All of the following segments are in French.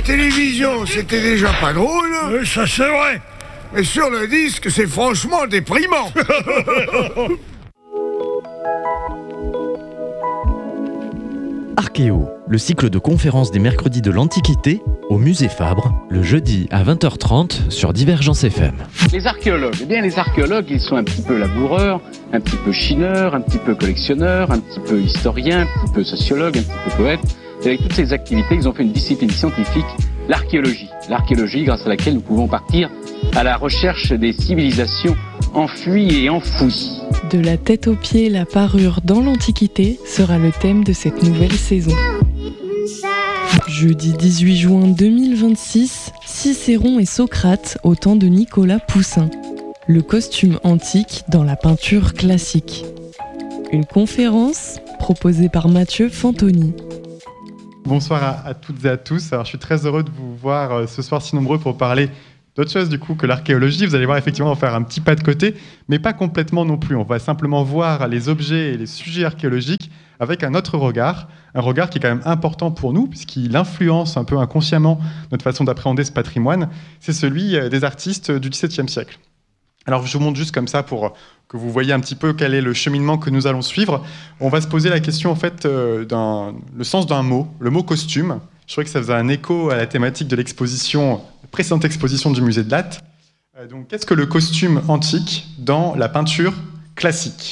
télévision, c'était déjà pas drôle. Ça c'est vrai. Mais sur le disque, c'est franchement déprimant. Archéo, le cycle de conférences des mercredis de l'Antiquité au musée Fabre, le jeudi à 20h30 sur Divergence FM. Les archéologues, les archéologues, ils sont un petit peu laboureurs, un petit peu chineurs, un petit peu collectionneurs, un petit peu historiens, un petit peu sociologues, un petit peu poètes. Et avec toutes ces activités, ils ont fait une discipline scientifique, l'archéologie. L'archéologie grâce à laquelle nous pouvons partir à la recherche des civilisations enfuies et enfouies. De la tête aux pieds, la parure dans l'Antiquité sera le thème de cette nouvelle saison. Jeudi 18 juin 2026, Cicéron et Socrate au temps de Nicolas Poussin. Le costume antique dans la peinture classique. Une conférence proposée par Mathieu Fantoni. Bonsoir à toutes et à tous. Alors, je suis très heureux de vous voir ce soir si nombreux pour parler d'autre chose du coup que l'archéologie. Vous allez voir, effectivement, on va faire un petit pas de côté, mais pas complètement non plus. On va simplement voir les objets et les sujets archéologiques avec un autre regard, un regard qui est quand même important pour nous, puisqu'il influence un peu inconsciemment notre façon d'appréhender ce patrimoine. C'est celui des artistes du XVIIe siècle. Alors, je vous montre juste comme ça pour que vous voyez un petit peu quel est le cheminement que nous allons suivre. On va se poser la question, en fait, le sens d'un mot, le mot costume. Je trouvais que ça faisait un écho à la thématique de l'exposition, précédente exposition du musée de Latte. Donc, qu'est-ce que le costume antique dans la peinture classique ?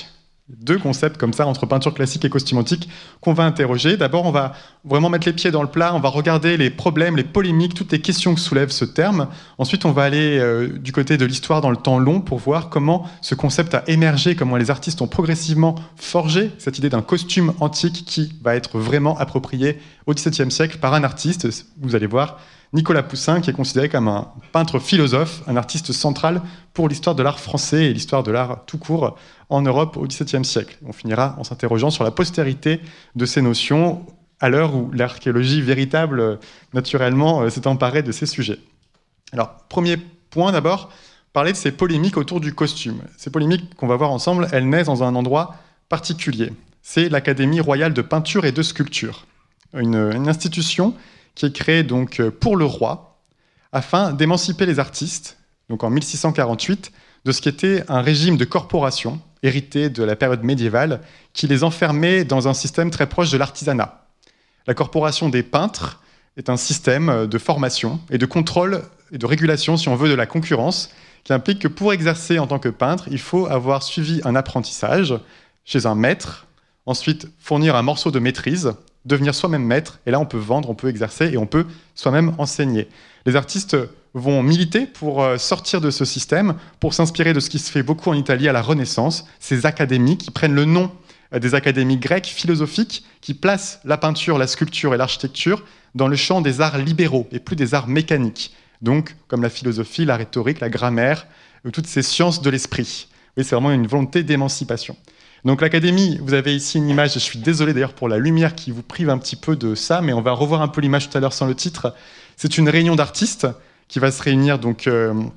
Deux concepts comme ça, entre peinture classique et costume antique, qu'on va interroger. D'abord, on va vraiment mettre les pieds dans le plat, on va regarder les problèmes, les polémiques, toutes les questions que soulève ce terme. Ensuite, on va aller du côté de l'histoire dans le temps long pour voir comment ce concept a émergé, comment les artistes ont progressivement forgé cette idée d'un costume antique qui va être vraiment approprié au XVIIe siècle par un artiste. Vous allez voir, Nicolas Poussin, qui est considéré comme un peintre philosophe, un artiste central pour l'histoire de l'art français et l'histoire de l'art tout court en Europe au XVIIe siècle. On finira en s'interrogeant sur la postérité de ces notions à l'heure où l'archéologie véritable, naturellement, s'est emparée de ces sujets. Alors, premier point d'abord, parler de ces polémiques autour du costume. Ces polémiques qu'on va voir ensemble, elles naissent dans un endroit particulier. C'est l'Académie royale de peinture et de sculpture, une institution qui est créée donc pour le roi, afin d'émanciper les artistes, donc en 1648, de ce qui était un régime de corporation hérité de la période médiévale, qui les enfermait dans un système très proche de l'artisanat. La corporation des peintres est un système de formation et de contrôle et de régulation, si on veut, de la concurrence, qui implique que pour exercer en tant que peintre, il faut avoir suivi un apprentissage chez un maître, ensuite fournir un morceau de maîtrise, devenir soi-même maître, et là on peut vendre, on peut exercer et on peut soi-même enseigner. Les artistes vont militer pour sortir de ce système, pour s'inspirer de ce qui se fait beaucoup en Italie à la Renaissance, ces académies qui prennent le nom des académies grecques philosophiques, qui placent la peinture, la sculpture et l'architecture dans le champ des arts libéraux et plus des arts mécaniques, donc comme la philosophie, la rhétorique, la grammaire, toutes ces sciences de l'esprit. Oui, c'est vraiment une volonté d'émancipation. Donc l'académie, vous avez ici une image, je suis désolé d'ailleurs pour la lumière qui vous prive un petit peu de ça, mais on va revoir un peu l'image tout à l'heure sans le titre. C'est une réunion d'artistes qui va se réunir donc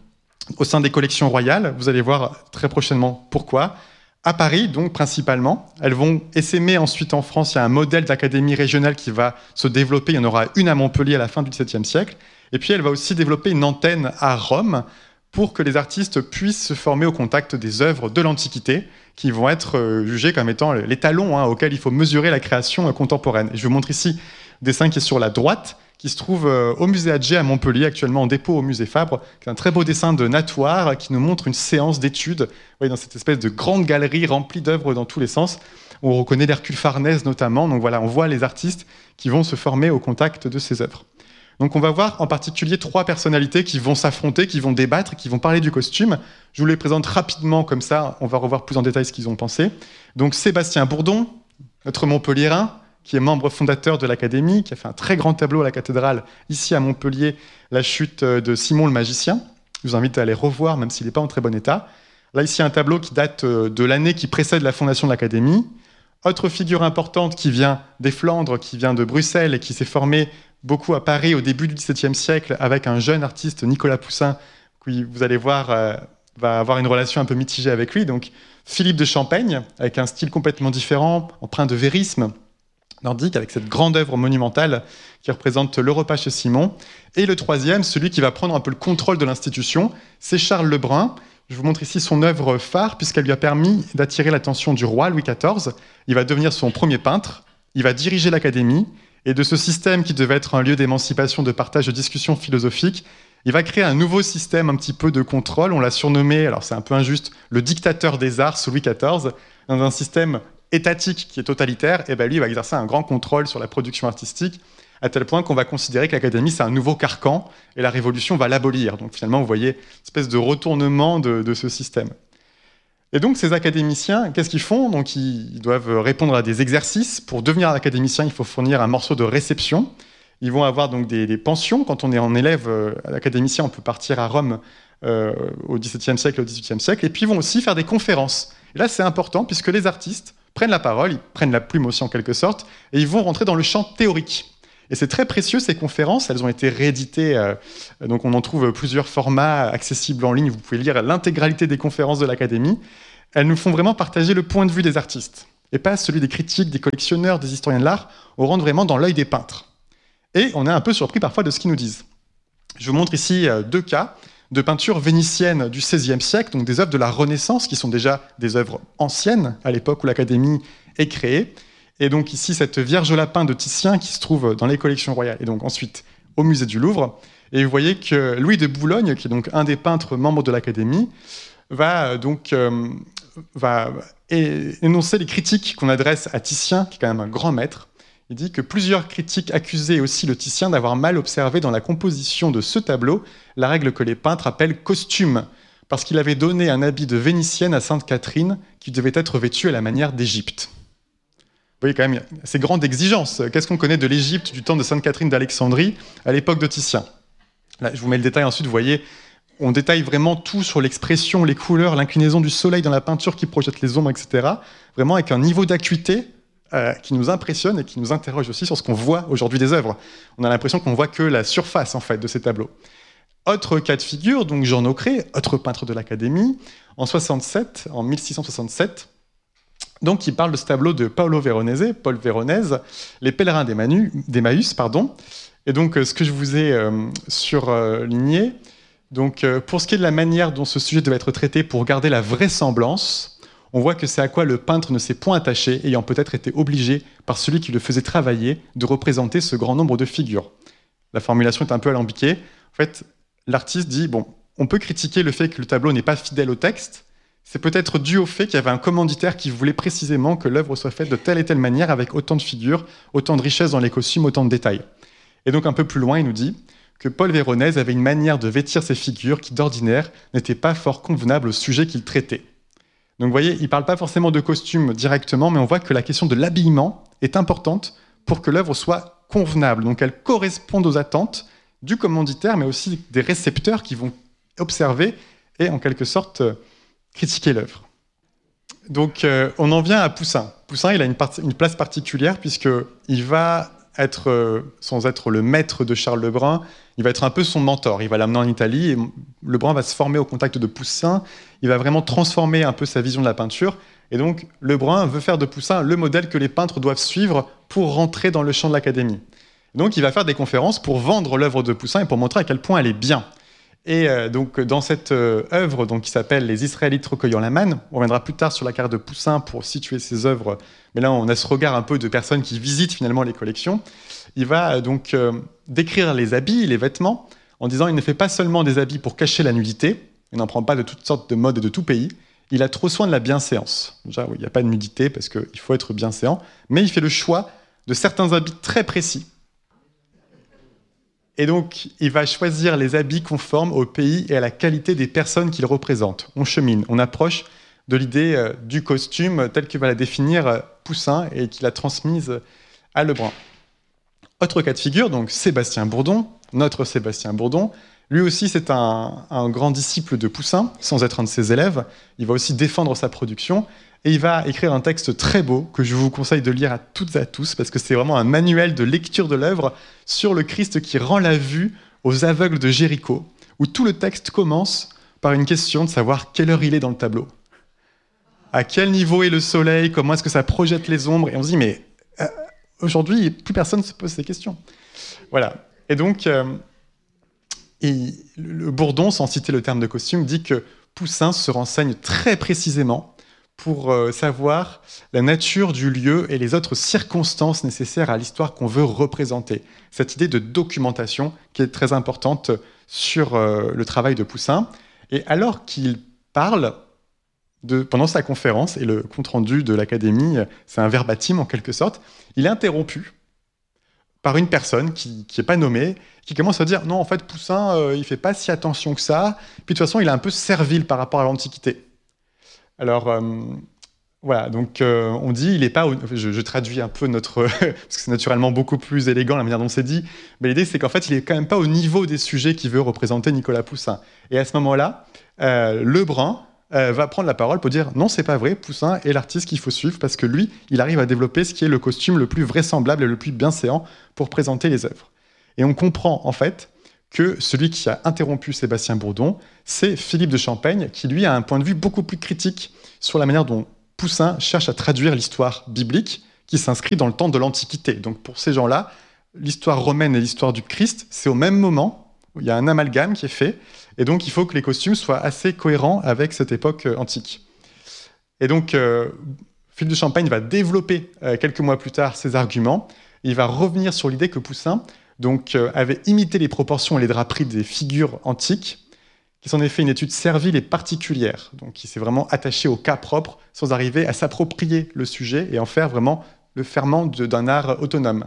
au sein des collections royales. Vous allez voir très prochainement pourquoi. À Paris, donc principalement. Elles vont essaimer ensuite en France. Il y a un modèle d'académie régionale qui va se développer. Il y en aura une à Montpellier à la fin du XVIIe siècle. Et puis elle va aussi développer une antenne à Rome pour que les artistes puissent se former au contact des œuvres de l'Antiquité, qui vont être jugées comme étant les talons auxquels il faut mesurer la création contemporaine. Et je vous montre ici le dessin qui est sur la droite, qui se trouve au musée Atget à Montpellier, actuellement en dépôt au musée Fabre. C'est un très beau dessin de Natoire qui nous montre une séance d'études dans cette espèce de grande galerie remplie d'œuvres dans tous les sens. On reconnaît l'Hercule Farnèse notamment. Donc voilà, on voit les artistes qui vont se former au contact de ces œuvres. Donc on va voir en particulier 3 personnalités qui vont s'affronter, qui vont débattre, qui vont parler du costume. Je vous les présente rapidement comme ça, on va revoir plus en détail ce qu'ils ont pensé. Donc Sébastien Bourdon, notre Montpelliérain, qui est membre fondateur de l'Académie, qui a fait un très grand tableau à la cathédrale, ici à Montpellier, la chute de Simon le magicien. Je vous invite à aller revoir, même s'il n'est pas en très bon état. Là, ici, un tableau qui date de l'année qui précède la fondation de l'Académie. Autre figure importante qui vient des Flandres, qui vient de Bruxelles et qui s'est formée beaucoup à Paris au début du XVIIe siècle avec un jeune artiste, Nicolas Poussin, qui, vous allez voir, va avoir une relation un peu mitigée avec lui. Donc, Philippe de Champaigne, avec un style complètement différent, empreint de vérisme, nordique, avec cette grande œuvre monumentale qui représente le repas chez Simon. Et le troisième, celui qui va prendre un peu le contrôle de l'institution, c'est Charles Le Brun. Je vous montre ici son œuvre phare, puisqu'elle lui a permis d'attirer l'attention du roi Louis XIV. Il va devenir son premier peintre, il va diriger l'Académie, et de ce système qui devait être un lieu d'émancipation, de partage, de discussion philosophique, il va créer un nouveau système un petit peu de contrôle. On l'a surnommé, alors c'est un peu injuste, le dictateur des arts sous Louis XIV, dans un système étatique qui est totalitaire. Et lui, il va exercer un grand contrôle sur la production artistique, à tel point qu'on va considérer que l'Académie, c'est un nouveau carcan, et la Révolution va l'abolir. Donc finalement, vous voyez, une espèce de retournement de ce système. Et donc, ces académiciens, qu'est-ce qu'ils font? Donc, ils doivent répondre à des exercices. Pour devenir académicien, il faut fournir un morceau de réception. Ils vont avoir donc des pensions. Quand on est en élève académicien, on peut partir à Rome au XVIIe siècle, au XVIIIe siècle. Et puis, ils vont aussi faire des conférences. Et là, c'est important, puisque les artistes prennent la parole, ils prennent la plume aussi en quelque sorte, et ils vont rentrer dans le champ théorique. Et c'est très précieux, ces conférences. Elles ont été rééditées. Donc, on en trouve plusieurs formats accessibles en ligne. Vous pouvez lire l'intégralité des conférences de l'Académie. Elles nous font vraiment partager le point de vue des artistes, et pas celui des critiques, des collectionneurs, des historiens de l'art. On rentre vraiment dans l'œil des peintres. Et on est un peu surpris parfois de ce qu'ils nous disent. Je vous montre ici 2 cas de peintures vénitiennes du XVIe siècle, donc des œuvres de la Renaissance, qui sont déjà des œuvres anciennes, à l'époque où l'Académie est créée. Et donc ici, cette Vierge au lapin de Titien qui se trouve dans les collections royales, et donc ensuite au musée du Louvre. Et vous voyez que Louis de Boulogne, qui est donc un des peintres membres de l'Académie, va énoncer les critiques qu'on adresse à Titien, qui est quand même un grand maître. Il dit que plusieurs critiques accusaient aussi le Titien d'avoir mal observé dans la composition de ce tableau la règle que les peintres appellent costume, parce qu'il avait donné un habit de vénitienne à Sainte Catherine qui devait être vêtu à la manière d'Égypte. Vous voyez quand même ces grandes exigences. Qu'est-ce qu'on connaît de l'Égypte du temps de Sainte Catherine d'Alexandrie à l'époque de Titien? Là, je vous mets le détail ensuite, vous voyez, on détaille vraiment tout sur l'expression, les couleurs, l'inclinaison du soleil dans la peinture qui projette les ombres, etc. Vraiment avec un niveau d'acuité qui nous impressionne et qui nous interroge aussi sur ce qu'on voit aujourd'hui des œuvres. On a l'impression qu'on voit que la surface en fait de ces tableaux. Autre cas de figure, donc Jean Nocré, autre peintre de l'Académie, en 1667, donc il parle de ce tableau de Paul Véronèse, Les pèlerins d'Emmaüs, pardon. Et donc ce que je vous ai surligné, donc pour ce qui est de la manière dont ce sujet devait être traité pour garder la vraisemblance, on voit que c'est à quoi le peintre ne s'est point attaché, ayant peut-être été obligé, par celui qui le faisait travailler, de représenter ce grand nombre de figures. La formulation est un peu alambiquée. En fait, l'artiste dit, bon, on peut critiquer le fait que le tableau n'est pas fidèle au texte, c'est peut-être dû au fait qu'il y avait un commanditaire qui voulait précisément que l'œuvre soit faite de telle et telle manière, avec autant de figures, autant de richesse dans les costumes, autant de détails. Et donc un peu plus loin, il nous dit que Paul Véronèse avait une manière de vêtir ses figures qui, d'ordinaire, n'était pas fort convenable au sujet qu'il traitait. Donc vous voyez, il ne parle pas forcément de costume directement, mais on voit que la question de l'habillement est importante pour que l'œuvre soit convenable. Donc elle corresponde aux attentes du commanditaire, mais aussi des récepteurs qui vont observer et en quelque sorte critiquer l'œuvre. Donc on en vient à Poussin. Poussin, il a une place particulière puisqu'il va être, sans être le maître de Charles Le Brun, il va être un peu son mentor. Il va l'amener en Italie et Le Brun va se former au contact de Poussin. Il va vraiment transformer un peu sa vision de la peinture. Et donc, Le Brun veut faire de Poussin le modèle que les peintres doivent suivre pour rentrer dans le champ de l'Académie. Donc, il va faire des conférences pour vendre l'œuvre de Poussin et pour montrer à quel point elle est bien. Et donc, dans cette œuvre qui s'appelle « Les Israélites recueillant la manne », on reviendra plus tard sur la carte de Poussin pour situer ses œuvres, mais là, on a ce regard un peu de personnes qui visitent finalement les collections. Il va donc décrire les habits, les vêtements, en disant il ne fait pas seulement des habits pour cacher la nudité, il n'en prend pas de toutes sortes de modes et de tout pays, il a trop soin de la bienséance. Déjà, oui, il n'y a pas de nudité parce qu'il faut être bienséant, mais il fait le choix de certains habits très précis. Et donc, il va choisir les habits conformes au pays et à la qualité des personnes qu'il représente. On chemine, on approche de l'idée du costume telle que va la définir Poussin et qu'il a transmise à Le Brun. Autre cas de figure, donc Sébastien Bourdon, notre Sébastien Bourdon. Lui aussi, c'est un grand disciple de Poussin, sans être un de ses élèves. Il va aussi défendre sa production. Et il va écrire un texte très beau que je vous conseille de lire à toutes et à tous, parce que c'est vraiment un manuel de lecture de l'œuvre sur le Christ qui rend la vue aux aveugles de Jéricho, où tout le texte commence par une question de savoir quelle heure il est dans le tableau. À quel niveau est le soleil? Comment est-ce que ça projette les ombres? Et on se dit, mais aujourd'hui, plus personne ne se pose ces questions. Voilà. Et donc, le Bourdon, sans citer le terme de costume, dit que Poussin se renseigne très précisément pour savoir la nature du lieu et les autres circonstances nécessaires à l'histoire qu'on veut représenter. Cette idée de documentation qui est très importante sur le travail de Poussin. Et alors qu'il parle pendant sa conférence, et le compte-rendu de l'Académie, c'est un verbatim en quelque sorte, il est interrompu par une personne qui n'est pas nommée, qui commence à dire « Non, en fait, Poussin, il ne fait pas si attention que ça. Puis de toute façon, il est un peu servile par rapport à l'Antiquité. » Alors, voilà, donc on dit, il n'est pas... Je traduis un peu notre... parce que c'est naturellement beaucoup plus élégant la manière dont c'est dit, mais l'idée, c'est qu'en fait, il n'est quand même pas au niveau des sujets qu'il veut représenter Nicolas Poussin. Et à ce moment-là, Lebrun va prendre la parole pour dire « Non, c'est pas vrai, Poussin est l'artiste qu'il faut suivre parce que lui, il arrive à développer ce qui est le costume le plus vraisemblable et le plus bienséant pour présenter les œuvres. » Et on comprend, en fait, que celui qui a interrompu Sébastien Bourdon, c'est Philippe de Champaigne, qui lui a un point de vue beaucoup plus critique sur la manière dont Poussin cherche à traduire l'histoire biblique qui s'inscrit dans le temps de l'Antiquité. Donc pour ces gens-là, l'histoire romaine et l'histoire du Christ, c'est au même moment, où il y a un amalgame qui est fait, et donc il faut que les costumes soient assez cohérents avec cette époque antique. Et donc Philippe de Champaigne va développer quelques mois plus tard ses arguments, il va revenir sur l'idée que Poussin avait imité les proportions et les draperies des figures antiques, qui s'en est fait une étude servile et particulière. Donc il s'est vraiment attaché au cas propre, sans arriver à s'approprier le sujet et en faire vraiment le ferment d'un art autonome.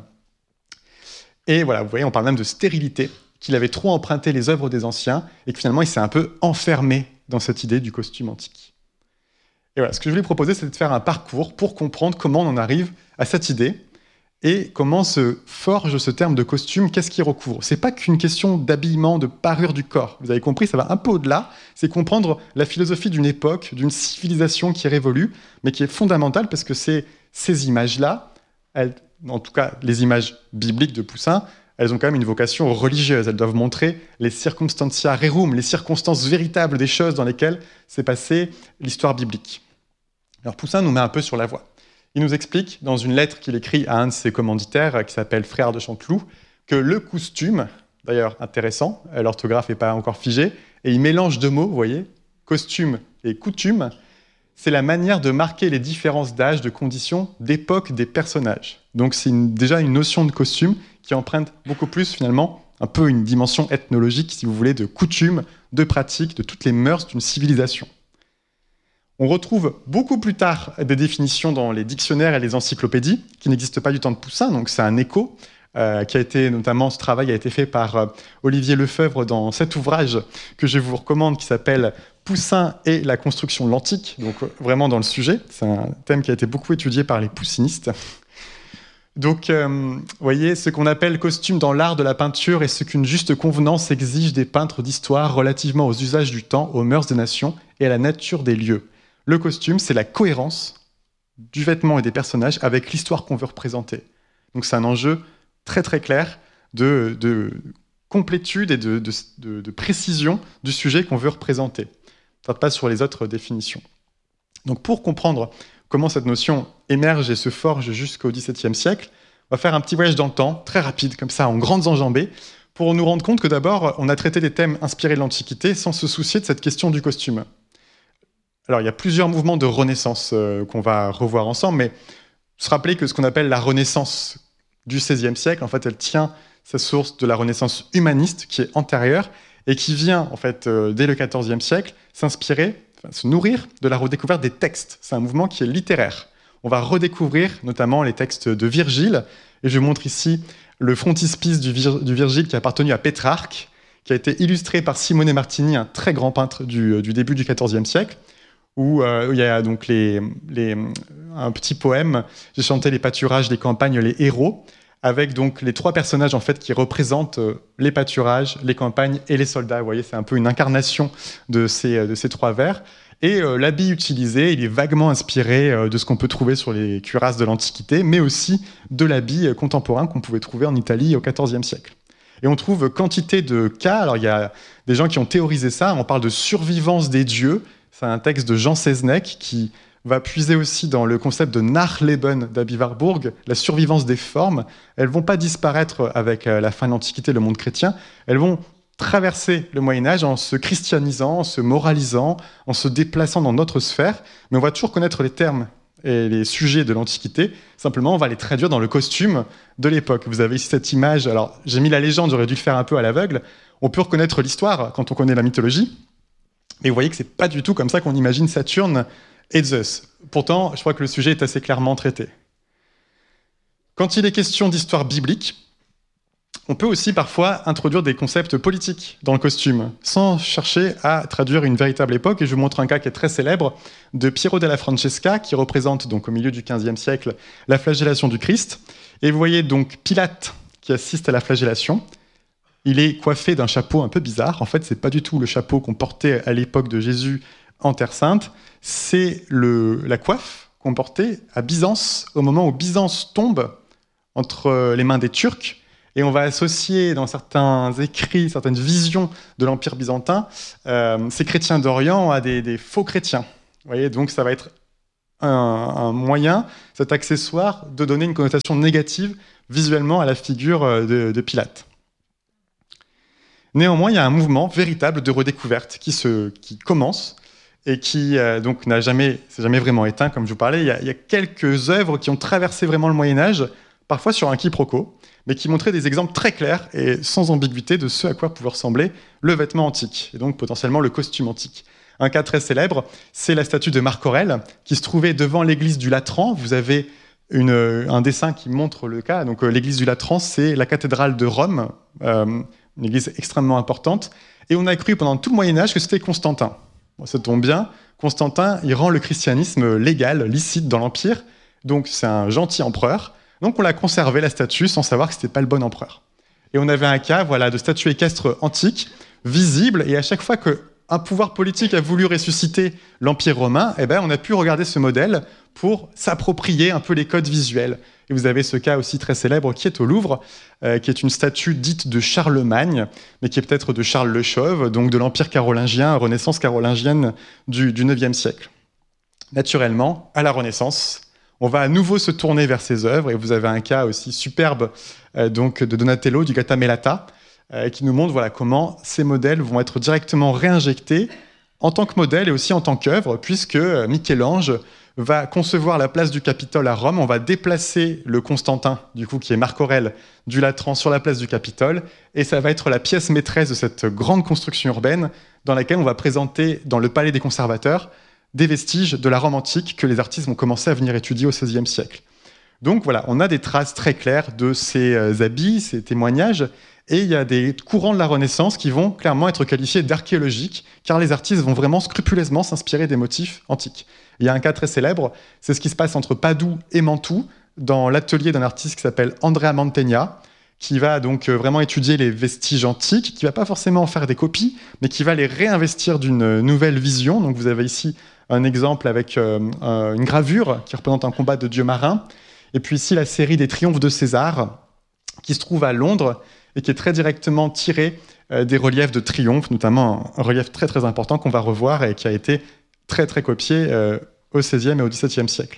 Et voilà, vous voyez, on parle même de stérilité, qu'il avait trop emprunté les œuvres des anciens, et que finalement il s'est un peu enfermé dans cette idée du costume antique. Et voilà, ce que je voulais proposer, c'est de faire un parcours pour comprendre comment on en arrive à cette idée, et comment se forge ce terme de costume, qu'est-ce qu'il recouvre. C'est pas qu'une question d'habillement, de parure du corps. Vous avez compris, ça va un peu au-delà. C'est comprendre la philosophie d'une époque, d'une civilisation qui révolue, mais qui est fondamentale parce que ces images-là, en tout cas les images bibliques de Poussin, elles ont quand même une vocation religieuse. Elles doivent montrer les circumstantia rerum, les circonstances véritables des choses dans lesquelles s'est passée l'histoire biblique. Alors Poussin nous met un peu sur la voie. Il nous explique, dans une lettre qu'il écrit à un de ses commanditaires, qui s'appelle Frère de Chanteloup, que le costume, d'ailleurs intéressant, l'orthographe n'est pas encore figée, et il mélange deux mots, vous voyez, costume et coutume, c'est la manière de marquer les différences d'âge, de conditions, d'époque des personnages. Donc c'est déjà une notion de costume qui emprunte beaucoup plus, finalement, un peu une dimension ethnologique, si vous voulez, de coutume, de pratique, de toutes les mœurs d'une civilisation. On retrouve beaucoup plus tard des définitions dans les dictionnaires et les encyclopédies, qui n'existent pas du temps de Poussin, donc c'est un écho, qui a été, notamment, ce travail a été fait par Olivier Lefebvre dans cet ouvrage que je vous recommande, qui s'appelle « Poussin et la construction de l'Antique », donc vraiment dans le sujet. C'est un thème qui a été beaucoup étudié par les poussinistes. Donc, vous voyez, ce qu'on appelle costume dans l'art de la peinture est ce qu'une juste convenance exige des peintres d'histoire relativement aux usages du temps, aux mœurs des nations et à la nature des lieux. Le costume, c'est la cohérence du vêtement et des personnages avec l'histoire qu'on veut représenter. Donc c'est un enjeu très très clair de complétude et de précision du sujet qu'on veut représenter. Ça ne passe sur les autres définitions. Donc pour comprendre comment cette notion émerge et se forge jusqu'au XVIIe siècle, on va faire un petit voyage dans le temps, très rapide, comme ça, en grandes enjambées, pour nous rendre compte que d'abord, on a traité des thèmes inspirés de l'Antiquité sans se soucier de cette question du costume. Alors, il y a plusieurs mouvements de Renaissance qu'on va revoir ensemble, mais se rappeler que ce qu'on appelle la Renaissance du XVIe siècle, en fait, elle tient sa source de la Renaissance humaniste, qui est antérieure, et qui vient, en fait, dès le XIVe siècle, se nourrir de la redécouverte des textes. C'est un mouvement qui est littéraire. On va redécouvrir notamment les textes de Virgile, et je montre ici le frontispice du Virgile qui a appartenu à Pétrarque, qui a été illustré par Simone Martini, un très grand peintre du début du XIVe siècle, où il y a donc un petit poème, j'ai chanté les pâturages des campagnes, les héros, avec donc les trois personnages en fait qui représentent les pâturages, les campagnes et les soldats. Vous voyez, c'est un peu une incarnation de ces trois vers. Et l'habit utilisé, il est vaguement inspiré de ce qu'on peut trouver sur les cuirasses de l'Antiquité, mais aussi de l'habit contemporain qu'on pouvait trouver en Italie au XIVe siècle. Et on trouve quantité de cas. Alors il y a des gens qui ont théorisé ça. On parle de survivance des dieux. C'est un texte de Jean Seznec qui va puiser aussi dans le concept de Nachleben d'Abi Warburg, la survivance des formes. Elles ne vont pas disparaître avec la fin de l'Antiquité, le monde chrétien. Elles vont traverser le Moyen-Âge en se christianisant, en se moralisant, en se déplaçant dans notre sphère. Mais on va toujours connaître les termes et les sujets de l'Antiquité. Simplement, on va les traduire dans le costume de l'époque. Vous avez ici cette image. Alors, j'ai mis la légende, j'aurais dû le faire un peu à l'aveugle. On peut reconnaître l'histoire quand on connaît la mythologie. Mais vous voyez que ce n'est pas du tout comme ça qu'on imagine Saturne et Zeus. Pourtant, je crois que le sujet est assez clairement traité. Quand il est question d'histoire biblique, on peut aussi parfois introduire des concepts politiques dans le costume, sans chercher à traduire une véritable époque. Et je vous montre un cas qui est très célèbre de Piero della Francesca, qui représente donc au milieu du XVe siècle la flagellation du Christ. Et vous voyez donc Pilate qui assiste à la flagellation. Il est coiffé d'un chapeau un peu bizarre. En fait, ce n'est pas du tout le chapeau qu'on portait à l'époque de Jésus en Terre Sainte. C'est la coiffe qu'on portait à Byzance, au moment où Byzance tombe entre les mains des Turcs. Et on va associer dans certains écrits, certaines visions de l'Empire byzantin, ces chrétiens d'Orient à des faux chrétiens. Vous voyez, donc ça va être un moyen, cet accessoire, de donner une connotation négative visuellement à la figure de Pilate. Néanmoins, il y a un mouvement véritable de redécouverte qui commence et qui donc s'est jamais vraiment éteint, comme je vous parlais. Il y a quelques œuvres qui ont traversé vraiment le Moyen-Âge, parfois sur un quiproquo, mais qui montraient des exemples très clairs et sans ambiguïté de ce à quoi pouvait ressembler le vêtement antique, et donc potentiellement le costume antique. Un cas très célèbre, c'est la statue de Marc Aurèle, qui se trouvait devant l'église du Latran. Vous avez un dessin qui montre le cas. Donc, l'église du Latran, c'est la cathédrale de Rome, une église extrêmement importante. Et on a cru pendant tout le Moyen-Âge que c'était Constantin. Bon, ça tombe bien, Constantin, il rend le christianisme légal, licite dans l'Empire. Donc, c'est un gentil empereur. Donc, on l'a conservé, la statue, sans savoir que ce n'était pas le bon empereur. Et on avait un cas de statue équestre antique, visible, et à chaque fois qu'un pouvoir politique a voulu ressusciter l'Empire romain, on a pu regarder ce modèle pour s'approprier un peu les codes visuels. Et vous avez ce cas aussi très célèbre qui est au Louvre, qui est une statue dite de Charlemagne, mais qui est peut-être de Charles le Chauve, donc de l'Empire carolingien, Renaissance carolingienne du IXe siècle. Naturellement, à la Renaissance, on va à nouveau se tourner vers ces œuvres, et vous avez un cas aussi superbe donc de Donatello, du Gattamelata, qui nous montre comment ces modèles vont être directement réinjectés en tant que modèle et aussi en tant qu'œuvre, puisque Michel-Ange va concevoir la place du Capitole à Rome. On va déplacer le Constantin, du coup, qui est Marc Aurèle, du Latran sur la place du Capitole, et ça va être la pièce maîtresse de cette grande construction urbaine dans laquelle on va présenter, dans le Palais des Conservateurs, des vestiges de la Rome antique que les artistes vont commencer à venir étudier au XVIe siècle. Donc voilà, on a des traces très claires de ces habits, ces témoignages, et il y a des courants de la Renaissance qui vont clairement être qualifiés d'archéologiques, car les artistes vont vraiment scrupuleusement s'inspirer des motifs antiques. Il y a un cas très célèbre, c'est ce qui se passe entre Padoue et Mantoue, dans l'atelier d'un artiste qui s'appelle Andrea Mantegna, qui va donc vraiment étudier les vestiges antiques, qui ne va pas forcément en faire des copies, mais qui va les réinvestir d'une nouvelle vision. Donc vous avez ici un exemple avec une gravure qui représente un combat de dieux marins, et puis ici la série des triomphes de César, qui se trouve à Londres, et qui est très directement tiré des reliefs de triomphe, notamment un relief très très important qu'on va revoir et qui a été très très copié au XVIe et au XVIIe siècle.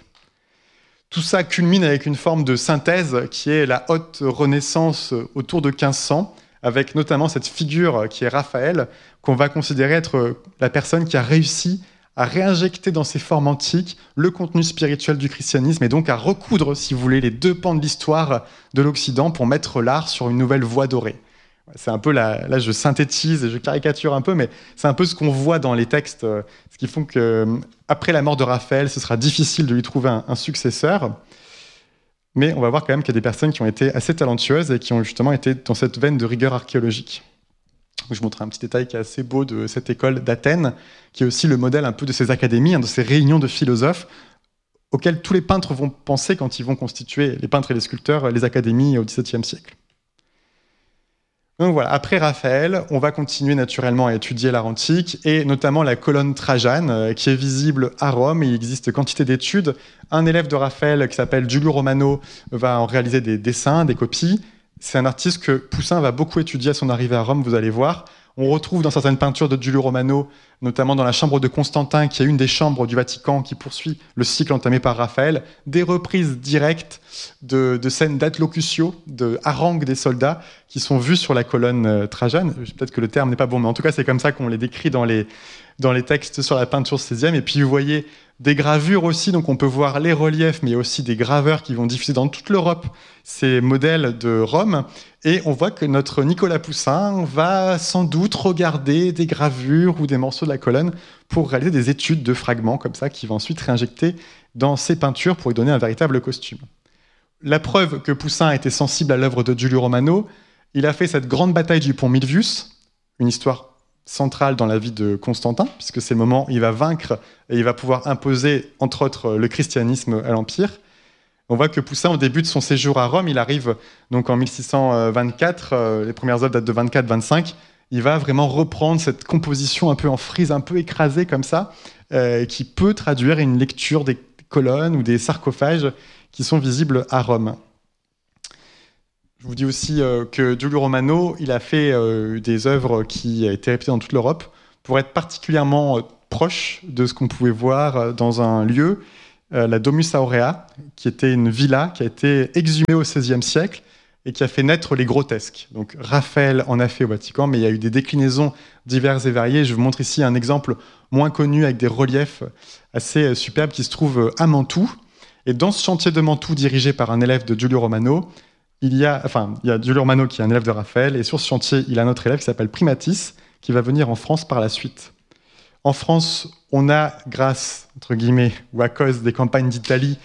Tout ça culmine avec une forme de synthèse qui est la haute Renaissance autour de 1500, avec notamment cette figure qui est Raphaël, qu'on va considérer être la personne qui a réussi à réinjecter dans ses formes antiques le contenu spirituel du christianisme et donc à recoudre, si vous voulez, les deux pans de l'histoire de l'Occident pour mettre l'art sur une nouvelle voie dorée. C'est un peu, là je synthétise et je caricature un peu, mais c'est un peu ce qu'on voit dans les textes, ce qui font qu'après la mort de Raphaël, ce sera difficile de lui trouver un successeur. Mais on va voir quand même qu'il y a des personnes qui ont été assez talentueuses et qui ont justement été dans cette veine de rigueur archéologique. Je vous montre un petit détail qui est assez beau de cette école d'Athènes, qui est aussi le modèle un peu de ces académies, de ces réunions de philosophes, auxquelles tous les peintres vont penser quand ils vont constituer, les peintres et les sculpteurs, les académies au XVIIe siècle. Donc voilà, après Raphaël, on va continuer naturellement à étudier l'art antique, et notamment la colonne Trajane, qui est visible à Rome, et il existe quantité d'études. Un élève de Raphaël, qui s'appelle Giulio Romano, va en réaliser des dessins, des copies. C'est un artiste que Poussin va beaucoup étudier à son arrivée à Rome, vous allez voir. On retrouve dans certaines peintures de Giulio Romano, notamment dans la chambre de Constantin, qui est une des chambres du Vatican qui poursuit le cycle entamé par Raphaël, des reprises directes de scènes d'Atlocutio, de harangues des soldats, qui sont vues sur la colonne Trajane. Peut-être que le terme n'est pas bon, mais en tout cas, c'est comme ça qu'on les décrit dans les textes sur la peinture 16e. Et puis, vous voyez des gravures aussi, donc on peut voir les reliefs, mais aussi des graveurs qui vont diffuser dans toute l'Europe ces modèles de Rome. Et on voit que notre Nicolas Poussin va sans doute regarder des gravures ou des morceaux de la colonne pour réaliser des études de fragments comme ça, qui vont ensuite réinjecter dans ses peintures pour lui donner un véritable costume. La preuve que Poussin était sensible à l'œuvre de Giulio Romano, il a fait cette grande bataille du pont Milvius, une histoire centrale dans la vie de Constantin, puisque c'est le moment où il va vaincre et il va pouvoir imposer, entre autres, le christianisme à l'Empire. On voit que Poussin, au début de son séjour à Rome, il arrive donc en 1624, les premières œuvres datent de 24-25, il va vraiment reprendre cette composition un peu en frise, un peu écrasée comme ça, qui peut traduire une lecture des colonnes ou des sarcophages qui sont visibles à Rome. Je vous dis aussi que Giulio Romano, il a fait des œuvres qui étaient répétées dans toute l'Europe pour être particulièrement proche de ce qu'on pouvait voir dans un lieu, la Domus Aurea, qui était une villa qui a été exhumée au XVIe siècle et qui a fait naître les grotesques. Donc Raphaël en a fait au Vatican, mais il y a eu des déclinaisons diverses et variées. Je vous montre ici un exemple moins connu avec des reliefs assez superbes qui se trouvent à Mantoue. Et dans ce chantier de Mantoue dirigé par un élève de Giulio Romano, il y a Giulio Romano qui est un élève de Raphaël, et sur ce chantier, il a un autre élève qui s'appelle Primatis, qui va venir en France par la suite. En France, on a, grâce, entre guillemets, ou à cause des campagnes d'Italie,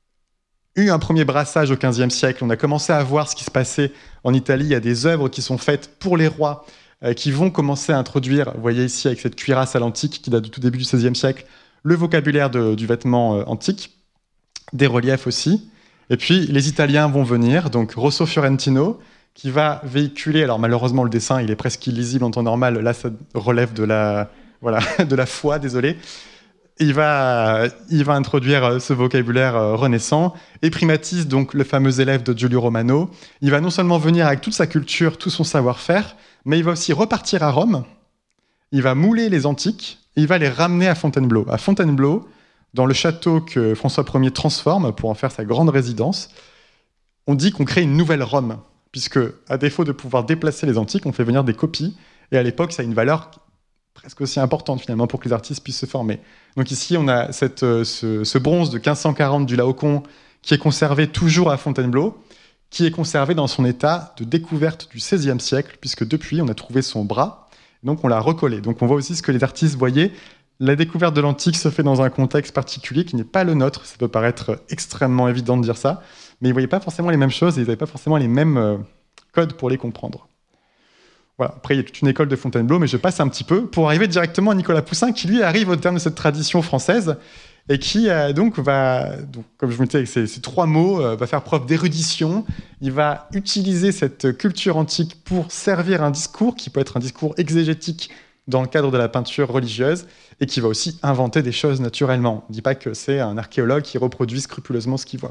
eu un premier brassage au XVe siècle. On a commencé à voir ce qui se passait en Italie. Il y a des œuvres qui sont faites pour les rois, qui vont commencer à introduire, vous voyez ici avec cette cuirasse à l'antique qui date du tout début du XVIe siècle, le vocabulaire du vêtement antique, des reliefs aussi. Et puis, les Italiens vont venir, donc Rosso Fiorentino, qui va véhiculer, alors malheureusement le dessin, il est presque illisible en temps normal, là ça relève de la foi, désolé. Il va introduire ce vocabulaire renaissant. Et Primatis, donc le fameux élève de Giulio Romano, il va non seulement venir avec toute sa culture, tout son savoir-faire, mais il va aussi repartir à Rome, il va mouler les antiques, et il va les ramener à Fontainebleau. À Fontainebleau, dans le château que François Ier transforme pour en faire sa grande résidence, on dit qu'on crée une nouvelle Rome, puisque, à défaut de pouvoir déplacer les antiques, on fait venir des copies, et à l'époque, ça a une valeur presque aussi importante, finalement, pour que les artistes puissent se former. Donc ici, on a ce bronze de 1540 du Laocoon, qui est conservé toujours à Fontainebleau, qui est conservé dans son état de découverte du XVIe siècle, puisque depuis, on a trouvé son bras, donc on l'a recollé. Donc on voit aussi ce que les artistes voyaient. La découverte de l'antique se fait dans un contexte particulier qui n'est pas le nôtre. Ça peut paraître extrêmement évident de dire ça, mais ils ne voyaient pas forcément les mêmes choses et ils n'avaient pas forcément les mêmes codes pour les comprendre. Voilà. Après, il y a toute une école de Fontainebleau, mais je passe un petit peu pour arriver directement à Nicolas Poussin, qui lui arrive au terme de cette tradition française et qui donc va, comme je vous le disais avec ces trois mots, va faire preuve d'érudition. Il va utiliser cette culture antique pour servir un discours qui peut être un discours exégétique dans le cadre de la peinture religieuse, et qui va aussi inventer des choses naturellement. On ne dit pas que c'est un archéologue qui reproduit scrupuleusement ce qu'il voit.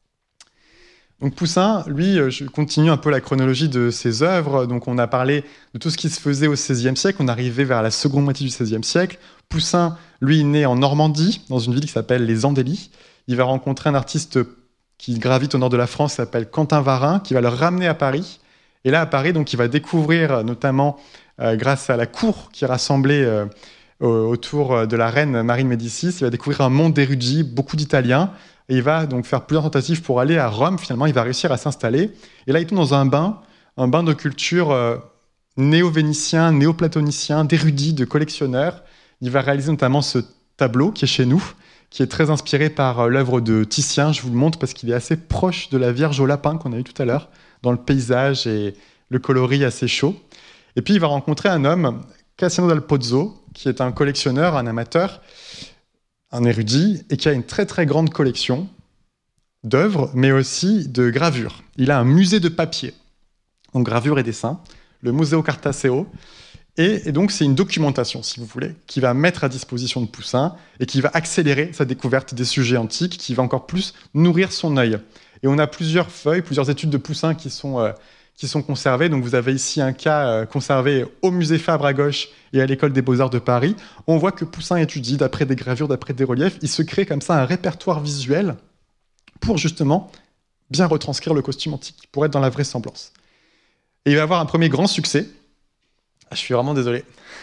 Donc Poussin, lui, je continue un peu la chronologie de ses œuvres. Donc on a parlé de tout ce qui se faisait au XVIe siècle, on arrivait vers la seconde moitié du XVIe siècle. Poussin, lui, est né en Normandie, dans une ville qui s'appelle les Andély. Il va rencontrer un artiste qui gravite au nord de la France, qui s'appelle Quentin Varin, qui va le ramener à Paris. Et là, à Paris, donc, il va découvrir, notamment grâce à la cour qui rassemblait autour de la reine Marie de Médicis, il va découvrir un monde d'érudits, beaucoup d'Italiens, et il va donc faire plusieurs tentatives pour aller à Rome. Finalement, il va réussir à s'installer. Et là, il tombe dans un bain de culture néo-vénitien, néo-platonicien, d'érudits, de collectionneurs. Il va réaliser notamment ce tableau qui est chez nous, qui est très inspiré par l'œuvre de Titien. Je vous le montre parce qu'il est assez proche de la Vierge au lapin qu'on a vu tout à l'heure, dans le paysage et le coloris assez chaud. Et puis, il va rencontrer un homme, Cassiano dal Pozzo, qui est un collectionneur, un amateur, un érudit, et qui a une très très grande collection d'œuvres, mais aussi de gravures. Il a un musée de papier, donc gravures et dessins, le Museo Cartaceo, et donc c'est une documentation, si vous voulez, qui va mettre à disposition de Poussin, et qui va accélérer sa découverte des sujets antiques, qui va encore plus nourrir son œil. Et on a plusieurs feuilles, plusieurs études de Poussin qui sont qui sont conservés. Donc vous avez ici un cas conservé au musée Fabre à gauche et à l'école des Beaux-Arts de Paris. On voit que Poussin étudie, d'après des gravures, d'après des reliefs, il se crée comme ça un répertoire visuel pour justement bien retranscrire le costume antique, pour être dans la vraisemblance. Et il va avoir un premier grand succès. Je suis vraiment désolé.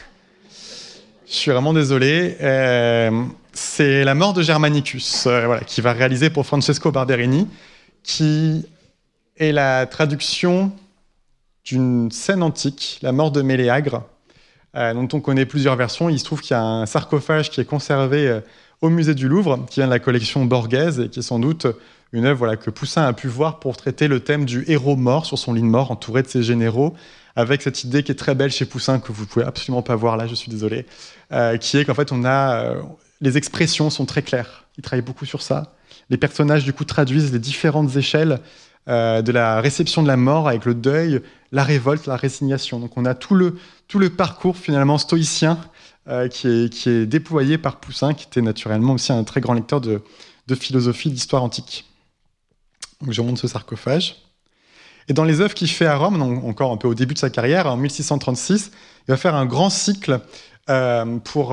C'est La mort de Germanicus, qui va réaliser pour Francesco Barberini, qui est la traduction d'une scène antique, La mort de Méléagre, dont on connaît plusieurs versions. Il se trouve qu'il y a un sarcophage qui est conservé au musée du Louvre, qui vient de la collection Borghese, et qui est sans doute une œuvre que Poussin a pu voir pour traiter le thème du héros mort sur son lit de mort, entouré de ses généraux, avec cette idée qui est très belle chez Poussin, que vous ne pouvez absolument pas voir là, je suis désolé, qui est qu'en fait, les expressions sont très claires. Il travaille beaucoup sur ça. Les personnages, du coup, traduisent les différentes échelles de la réception de la mort avec le deuil, la révolte, la résignation. Donc on a tout le parcours, finalement, stoïcien qui est déployé par Poussin, qui était naturellement aussi un très grand lecteur de philosophie, d'histoire antique. Donc je montre ce sarcophage. Et dans les œuvres qu'il fait à Rome, donc encore un peu au début de sa carrière, en 1636, il va faire un grand cycle pour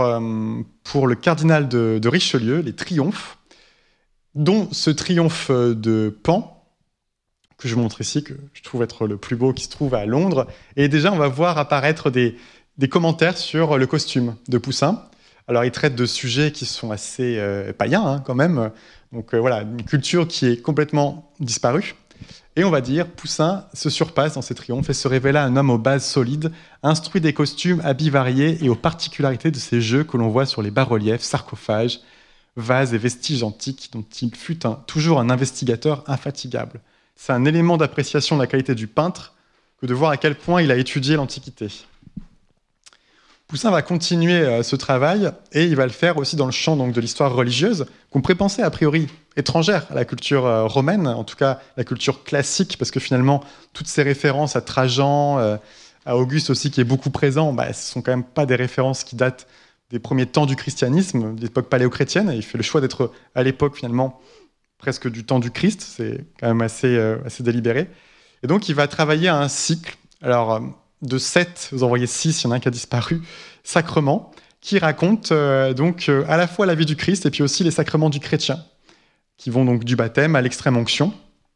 le cardinal de Richelieu, les triomphes, dont ce triomphe de Pan, que je montre ici, que je trouve être le plus beau, qui se trouve à Londres. Et déjà, on va voir apparaître des commentaires sur le costume de Poussin. Alors, il traite de sujets qui sont assez païens, quand même. Donc voilà, une culture qui est complètement disparue. Et on va dire, Poussin se surpasse dans ses triomphes et se révéla un homme aux bases solides, instruit des costumes, habits variés et aux particularités de ces jeux que l'on voit sur les bas-reliefs, sarcophages, vases et vestiges antiques, dont il fut toujours un investigateur infatigable. C'est un élément d'appréciation de la qualité du peintre que de voir à quel point il a étudié l'Antiquité. Poussin va continuer ce travail et il va le faire aussi dans le champ donc, de l'histoire religieuse, qu'on pourrait penser a priori étrangère à la culture romaine, en tout cas la culture classique, parce que finalement, toutes ces références à Trajan, à Auguste aussi, qui est beaucoup présent, ce ne sont quand même pas des références qui datent des premiers temps du christianisme, de l'époque paléochrétienne. Et il fait le choix d'être à l'époque, finalement, presque du temps du Christ. C'est quand même assez délibéré. Et donc, il va travailler à un cycle. Alors, de 7, vous en voyez 6, il y en a un qui a disparu, sacrements, qui racontent donc à la fois la vie du Christ et puis aussi les sacrements du chrétien, qui vont donc du baptême à l'extrême onction.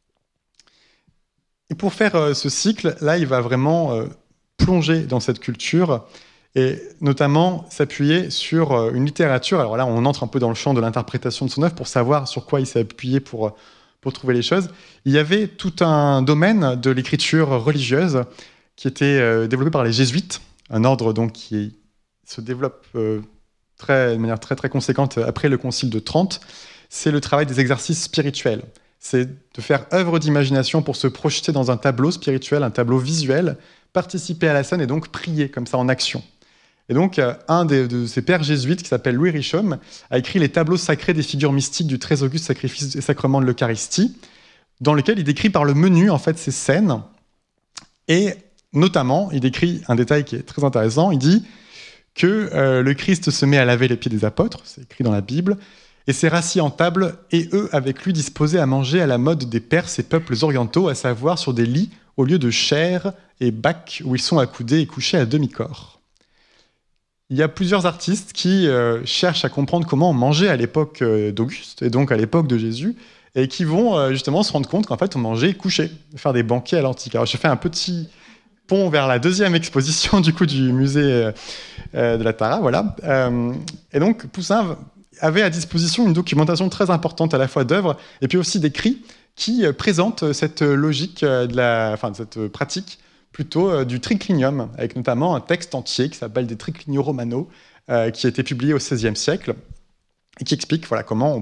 Et pour faire ce cycle, là, il va vraiment plonger dans cette culture et notamment s'appuyer sur une littérature. Alors là, on entre un peu dans le champ de l'interprétation de son œuvre pour savoir sur quoi il s'est appuyé pour trouver les choses. Il y avait tout un domaine de l'écriture religieuse qui était développé par les jésuites, un ordre donc qui se développe de manière très très conséquente après le Concile de Trente. C'est le travail des exercices spirituels. C'est de faire œuvre d'imagination pour se projeter dans un tableau spirituel, un tableau visuel, participer à la scène et donc prier comme ça en action. Et donc un de ces pères jésuites qui s'appelle Louis Richomme a écrit les tableaux sacrés des figures mystiques du très auguste sacrifice et sacrement de l'Eucharistie, dans lequel il décrit par le menu en fait ces scènes. Et notamment, il décrit un détail qui est très intéressant. Il dit que le Christ se met à laver les pieds des apôtres, c'est écrit dans la Bible, et s'est rassis en table, et eux avec lui disposés à manger à la mode des Perses et peuples orientaux, à savoir sur des lits au lieu de chairs et bacs où ils sont accoudés et couchés à demi-corps. Il y a plusieurs artistes qui cherchent à comprendre comment on mangeait à l'époque d'Auguste, et donc à l'époque de Jésus, et qui vont justement se rendre compte qu'en fait on mangeait couché, faire des banquets à l'antique. Alors je fais un petit pont vers la deuxième exposition du coup du musée de la Tara, voilà. Et donc Poussin avait à disposition une documentation très importante à la fois d'œuvres et puis aussi d'écrits qui présentent cette logique de cette pratique plutôt du triclinium, avec notamment un texte entier qui s'appelle des Triclinio Romano, qui a été publié au XVIe siècle et qui explique comment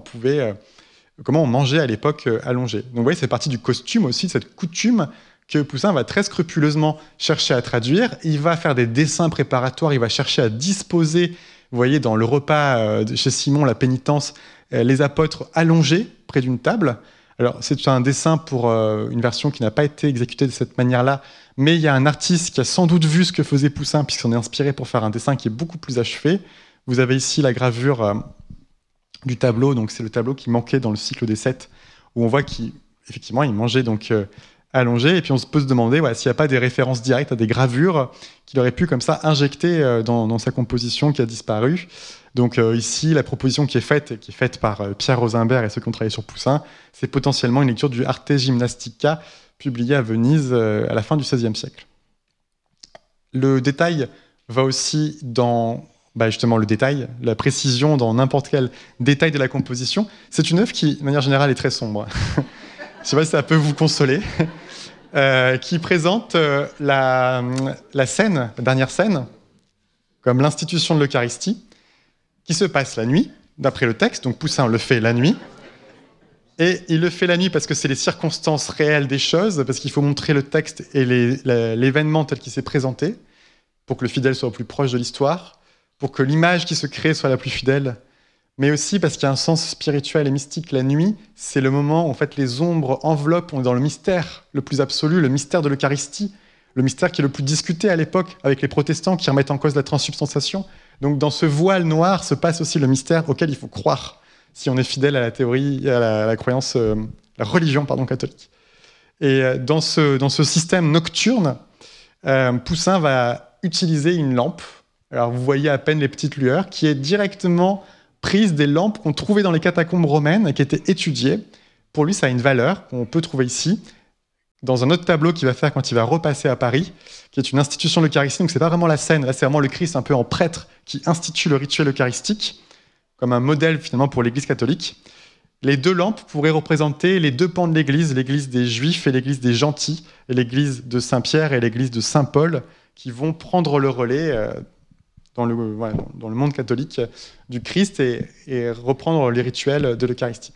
on mangeait à l'époque allongé. Donc vous voyez, c'est partie du costume aussi, de cette coutume que Poussin va très scrupuleusement chercher à traduire. Il va faire des dessins préparatoires, il va chercher à disposer, vous voyez, dans le repas chez Simon, la pénitence, les apôtres allongés près d'une table. Alors, c'est un dessin pour une version qui n'a pas été exécutée de cette manière-là, mais il y a un artiste qui a sans doute vu ce que faisait Poussin, puisqu'il s'en est inspiré pour faire un dessin qui est beaucoup plus achevé. Vous avez ici la gravure du tableau, donc c'est le tableau qui manquait dans le cycle des 7, où on voit qu'effectivement, il mangeait donc allongé. Et puis on peut se demander s'il n'y a pas des références directes à des gravures qu'il aurait pu comme ça injecter dans sa composition qui a disparu. Donc ici, la proposition qui est faite par Pierre Rosenberg et ceux qui ont travaillé sur Poussin, c'est potentiellement une lecture du Arte Gymnastica, publié à Venise à la fin du XVIe siècle. Le détail va aussi dans justement le détail, la précision dans n'importe quel détail de la composition. C'est une œuvre qui, de manière générale, est très sombre. Je ne sais pas si ça peut vous consoler. Qui présente la dernière scène, comme l'institution de l'Eucharistie, qui se passe la nuit, d'après le texte. Donc Poussin le fait la nuit. Et il le fait la nuit parce que c'est les circonstances réelles des choses, parce qu'il faut montrer le texte et l'événement tel qu'il s'est présenté, pour que le fidèle soit au plus proche de l'histoire, pour que l'image qui se crée soit la plus fidèle, mais aussi parce qu'il y a un sens spirituel et mystique. La nuit, c'est le moment où en fait, les ombres enveloppent, on est dans le mystère le plus absolu, le mystère de l'Eucharistie, le mystère qui est le plus discuté à l'époque avec les protestants qui remettent en cause la transsubstantiation. Donc dans ce voile noir se passe aussi le mystère auquel il faut croire si on est fidèle à la théorie, à la croyance, la religion catholique. Et dans ce système nocturne, Poussin va utiliser une lampe. Alors vous voyez à peine les petites lueurs, qui est directement prise des lampes qu'on trouvait dans les catacombes romaines et qui étaient étudiées. Pour lui, ça a une valeur qu'on peut trouver ici, dans un autre tableau qu'il va faire quand il va repasser à Paris, qui est une institution de l'Eucharistie. Donc c'est pas vraiment la scène, là c'est vraiment le Christ un peu en prêtre qui institue le rituel eucharistique, comme un modèle finalement pour l'Église catholique. Les deux lampes pourraient représenter les deux pans de l'Église, l'Église des Juifs et l'Église des Gentils, et l'Église de Saint-Pierre et l'Église de Saint-Paul, qui vont prendre le relais dans le monde catholique du Christ et reprendre les rituels de l'Eucharistie.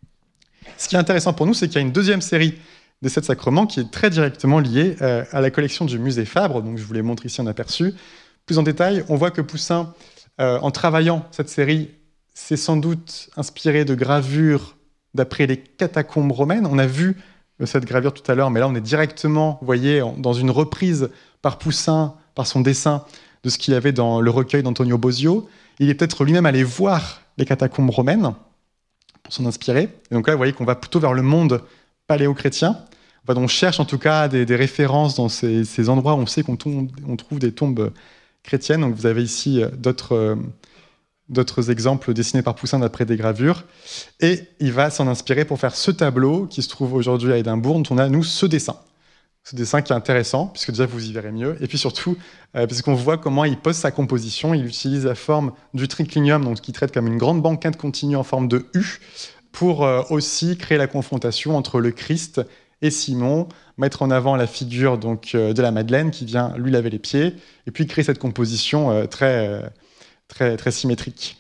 Ce qui est intéressant pour nous, c'est qu'il y a une deuxième série des 7 sacrements qui est très directement liée à la collection du musée Fabre, donc je vous les montre ici en aperçu. Plus en détail, on voit que Poussin, en travaillant cette série, s'est sans doute inspiré de gravures d'après les catacombes romaines. On a vu cette gravure tout à l'heure, mais là on est directement, vous voyez, dans une reprise par Poussin, par son dessin, de ce qu'il y avait dans le recueil d'Antonio Bosio. Il est peut-être lui-même allé voir les catacombes romaines pour s'en inspirer. Et donc là, vous voyez qu'on va plutôt vers le monde paléo-chrétien. On cherche en tout cas des références dans ces endroits où on sait qu'on trouve des tombes chrétiennes. Donc vous avez ici d'autres exemples dessinés par Poussin d'après des gravures. Et il va s'en inspirer pour faire ce tableau qui se trouve aujourd'hui à Édimbourg, dont on a, nous, ce dessin. Ce dessin qui est intéressant, puisque déjà vous y verrez mieux, et puis surtout, parce qu'on voit comment il pose sa composition. Il utilise la forme du triclinium, donc qui traite comme une grande banquette continue en forme de U, pour aussi créer la confrontation entre le Christ et Simon, mettre en avant la figure donc, de la Madeleine qui vient lui laver les pieds, et puis créer cette composition très symétrique.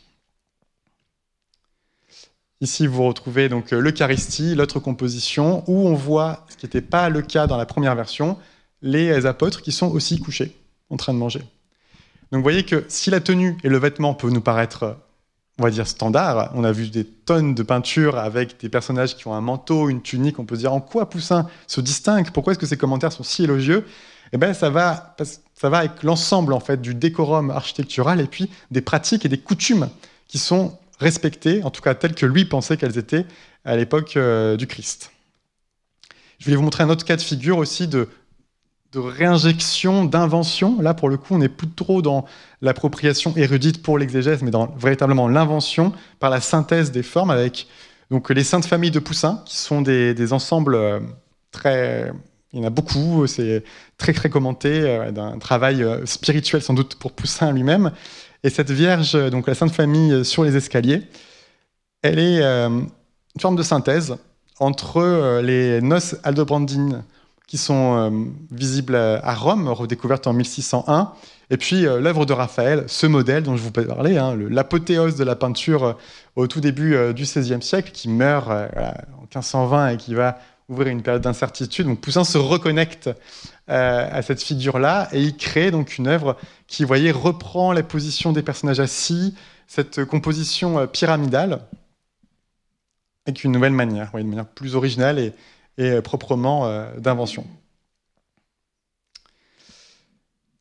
Ici, vous retrouvez donc l'Eucharistie, l'autre composition, où on voit, ce qui n'était pas le cas dans la première version, les apôtres qui sont aussi couchés, en train de manger. Donc vous voyez que si la tenue et le vêtement peuvent nous paraître, on va dire, standard, on a vu des tonnes de peintures avec des personnages qui ont un manteau, une tunique, on peut se dire en quoi Poussin se distingue, pourquoi est-ce que ces commentaires sont si élogieux ? Eh bien, ça va avec l'ensemble en fait, du décorum architectural et puis des pratiques et des coutumes qui sont respectées, en tout cas telles que lui pensait qu'elles étaient à l'époque du Christ. Je voulais vous montrer un autre cas de figure aussi de réinjection, d'invention. Là, pour le coup, on n'est plus trop dans l'appropriation érudite pour l'exégèse, mais dans véritablement l'invention par la synthèse des formes avec donc, les Saintes Familles de Poussin, qui sont des ensembles très... Il y en a beaucoup, c'est très commenté, d'un travail spirituel sans doute pour Poussin lui-même. Et cette Vierge, donc la Sainte Famille sur les escaliers, elle est une forme de synthèse entre les noces aldobrandines qui sont visibles à Rome, redécouvertes en 1601, et puis l'œuvre de Raphaël, ce modèle dont je vous parlais, l'apothéose de la peinture au tout début du XVIe siècle, qui meurt en 1520 et qui va ouvrir une période d'incertitude. Donc Poussin se reconnecte à cette figure-là et il crée donc une œuvre qui, vous voyez, reprend la position des personnages assis, cette composition pyramidale, avec une nouvelle manière, une manière plus originale et proprement d'invention.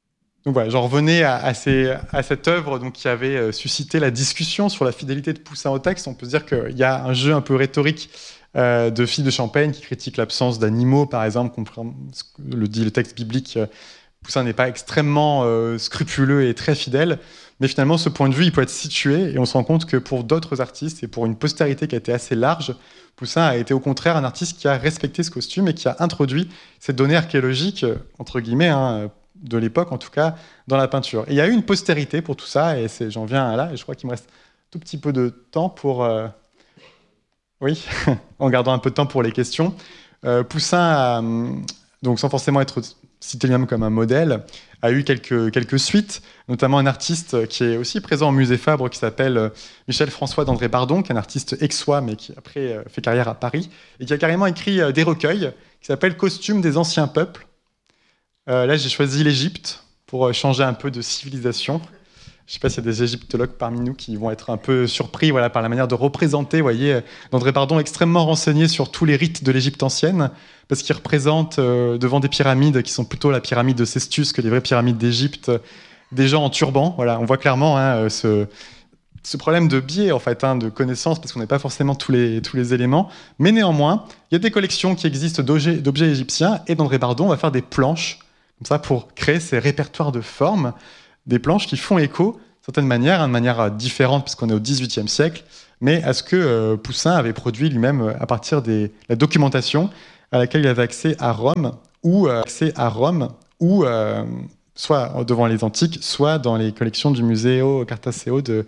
Donc voilà, j'en revenais à cette œuvre donc, qui avait suscité la discussion sur la fidélité de Poussin au texte. On peut se dire qu'il y a un jeu un peu rhétorique de Philippe de Champaigne qui critique l'absence d'animaux, par exemple, le dit le texte biblique. Poussin n'est pas extrêmement scrupuleux et très fidèle, mais finalement, ce point de vue, il peut être situé, et on se rend compte que pour d'autres artistes et pour une postérité qui a été assez large, Poussin a été au contraire un artiste qui a respecté ce costume et qui a introduit cette donnée archéologique, entre guillemets, de l'époque en tout cas, dans la peinture. Et il y a eu une postérité pour tout ça, et j'en viens là, et je crois qu'il me reste tout petit peu de temps pour... Oui, en gardant un peu de temps pour les questions. Poussin a, donc sans forcément être cité lui-même comme un modèle, a eu quelques suites, notamment un artiste qui est aussi présent au musée Fabre, qui s'appelle Michel-François d'André Bardon, qui est un artiste aixois, mais qui après fait carrière à Paris, et qui a carrément écrit des recueils qui s'appellent « Costumes des anciens peuples ». Là, j'ai choisi l'Égypte pour changer un peu de civilisation. Je ne sais pas s'il y a des égyptologues parmi nous qui vont être un peu surpris par la manière de représenter. Vous voyez, d'André Bardon extrêmement renseigné sur tous les rites de l'Égypte ancienne, parce qu'il représente devant des pyramides qui sont plutôt la pyramide de Cestus que les vraies pyramides d'Égypte, des gens en turban. Voilà, on voit clairement ce problème de biais, en fait, de connaissances, parce qu'on n'a pas forcément tous les éléments. Mais néanmoins, il y a des collections qui existent d'objets égyptiens, et d'André Bardon va faire des planches comme ça pour créer ces répertoires de formes, des planches qui font écho, d'une certaine manière, de manière différente, puisqu'on est au XVIIIe siècle, mais à ce que Poussin avait produit lui-même à partir de la documentation à laquelle il avait accès à Rome, ou soit devant les Antiques, soit dans les collections du Museo Cartaceo de